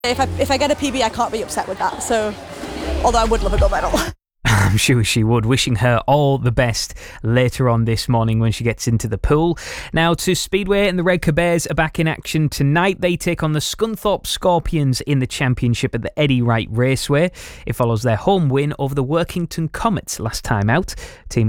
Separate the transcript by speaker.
Speaker 1: If I get a PB, I can't be upset with that. So, although I would love a gold medal.
Speaker 2: I'm sure she would. Wishing her all the best later on this morning when she gets into the pool. Now to Speedway, and the Redcar Bears are back in action tonight. They take on the Scunthorpe Scorpions in the championship at the Eddie Wright Raceway. It follows their home win over the Workington Comets last time out. Team